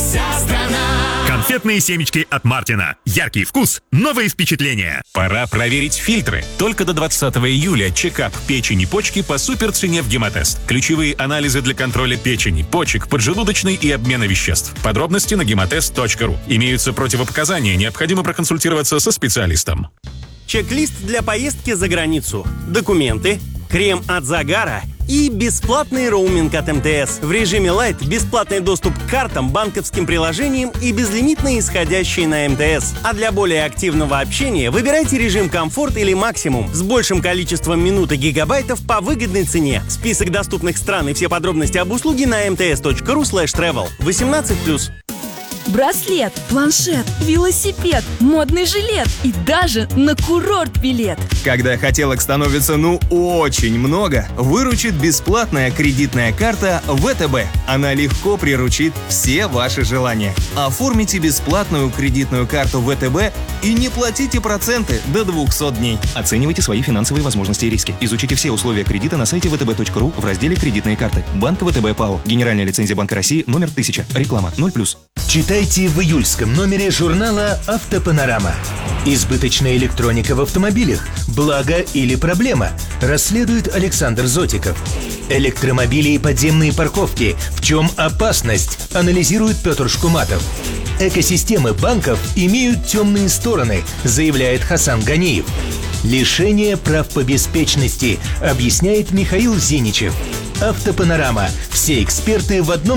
вся страна. Конфетные семечки от Мартина. Яркий вкус, новые впечатления. Пора проверить фильтры. Только до 20 июля чекап печени и почки по суперцене в Гемотест. Ключевые анализы для контроля печени, почек, поджелудочной и обмена веществ. Подробности на gematest.ru. Имеются противопоказания, необходимо проконсультироваться со специалистом. Чек-лист для поездки за границу. Документы, крем от загара и бесплатный роуминг от МТС. В режиме Lite бесплатный доступ к картам, банковским приложениям и безлимитные исходящие на МТС. А для более активного общения выбирайте режим комфорт или максимум с большим количеством минут и гигабайтов по выгодной цене. Список доступных стран и все подробности об услуге на mts.ru/travel. 18+. Браслет, планшет, велосипед, модный жилет и даже на курорт билет. Когда хотелок становится очень много, выручит бесплатная кредитная карта ВТБ. Она легко приручит все ваши желания. Оформите бесплатную кредитную карту ВТБ и не платите проценты до 200 дней. Оценивайте свои финансовые возможности и риски. Изучите все условия кредита на сайте vtb.ru в разделе «Кредитные карты». Банк ВТБ ПАО. Генеральная лицензия Банка России номер 1000. Реклама 0+. Читайте в июльском номере журнала «Автопанорама». Избыточная электроника в автомобилях. Благо или проблема? Расследует Александр Зотиков. Электромобили и подземные парковки. В чем опасность? Анализирует Петр Шкуматов. Экосистемы банков имеют темные стороны, заявляет Хасан Ганиев. Лишение прав по беспечности, объясняет Михаил Зиничев. Автопанорама. Все эксперты в одном